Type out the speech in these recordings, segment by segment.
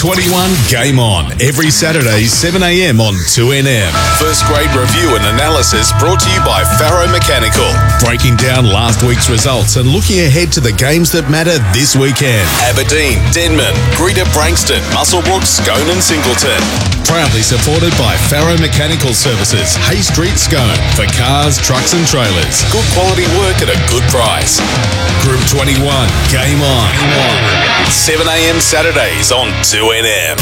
21 Game On, every Saturday, 7am on 2NM. First grade review and analysis brought to you by Faro Mechanical. Breaking down last week's results and looking ahead to the games that matter this weekend. Aberdeen, Denman, Greater Branxton, Muswellbrook, Scone and Singleton. Proudly supported by Faro Mechanical Services, Hay Street, Scone, for cars, trucks and trailers. Good quality work at a good price. Group 21, Game On. 7am Saturdays on 2NM.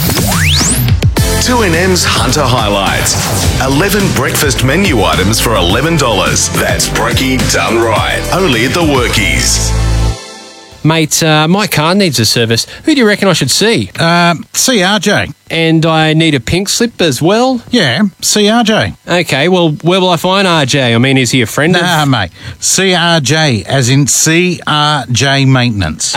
2NM's Hunter Highlights. 11 breakfast menu items for $11. That's brekkie done right. Only at the Workies. Mate, my car needs a service. Who do you reckon I should see? See RJ. And I need a pink slip as well? Yeah, see RJ. Okay, well, where will I find RJ? I mean, is he a friend Nah, mate. CRJ, as in CRJ Maintenance.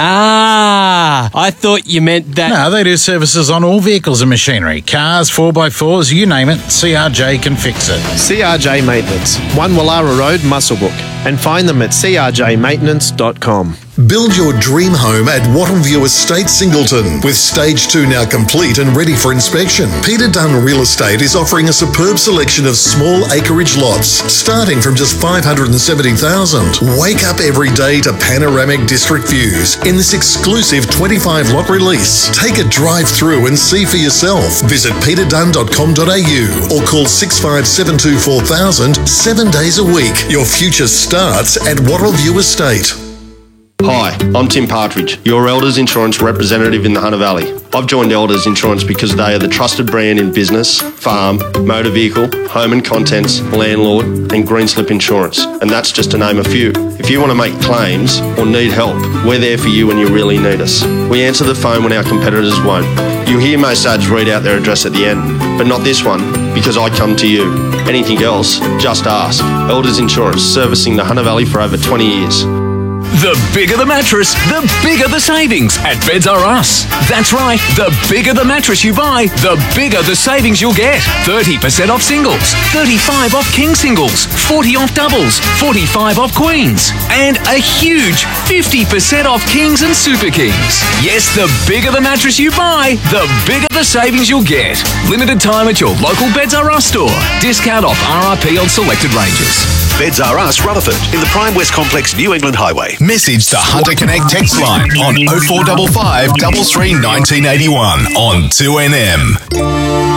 Ah, I thought you meant that... No, they do services on all vehicles and machinery. Cars, 4x4s, you name it, CRJ can fix it. CRJ Maintenance, 1 Wallara Road, Muswellbrook. And find them at crjmaintenance.com. Build your dream home at Wattleview Estate, Singleton. With Stage 2 now complete and ready for inspection, Peter Dunn Real Estate is offering a superb selection of small acreage lots, starting from just $570,000. Wake up every day to panoramic district views in this exclusive 25-lot release. Take a drive through and see for yourself. Visit peterdunn.com.au or call 6572 4000 7 days a week. Your future starts at Wattleview Estate. Hi, I'm Tim Partridge, your Elders Insurance representative in the Hunter Valley. I've joined Elders Insurance because they are the trusted brand in business, farm, motor vehicle, home and contents, landlord and green slip insurance. And that's just to name a few. If you want to make claims or need help, we're there for you when you really need us. We answer the phone when our competitors won't. You'll hear most ads read out their address at the end, but not this one, because I come to you. Anything else, just ask. Elders Insurance, servicing the Hunter Valley for over 20 years. The bigger the mattress, the bigger the savings at Beds R Us. That's right, the bigger the mattress you buy, the bigger the savings you'll get. 30% off singles, 35% off king singles, 40% off doubles, 45% off queens, and a huge 50% off kings and super kings. Yes, the bigger the mattress you buy, the bigger the savings you'll get. Limited time at your local Beds R Us store. Discount off RRP on selected ranges. Beds R Us, Rutherford, in the Prime West Complex, New England Highway. Message the Hunter Connect text line on 0455 33 1981 on 2NM.